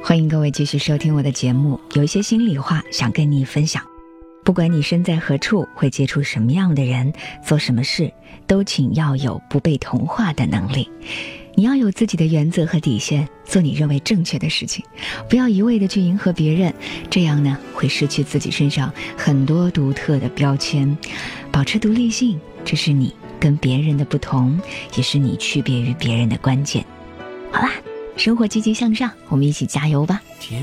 欢迎各位继续收听我的节目，有一些心里话想跟你分享。不管你身在何处，会接触什么样的人，做什么事，都请要有不被同化的能力。你要有自己的原则和底线，做你认为正确的事情，不要一味的去迎合别人，这样呢会失去自己身上很多独特的标签。保持独立性，这是你跟别人的不同，也是你区别于别人的关键。好啦，生活积极向上，我们一起加油吧。